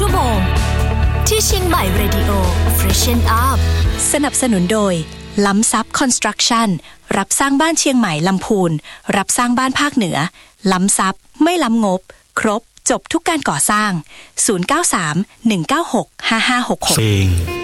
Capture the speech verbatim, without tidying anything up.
ชั่วโมงที่เชียงใหม่ Radio Freshen Up สนับสนุนโดยล้ำซับคอนสตรักชั่นรับสร้างบ้านเชียงใหม่ลำพูนรับสร้างบ้านภาคเหนือล้ำซับไม่ล้ำงบครบจบทุกการก่อสร้างศูนย์ เก้า สาม หนึ่ง เก้า หก ห้า ห้า หก หกเฟง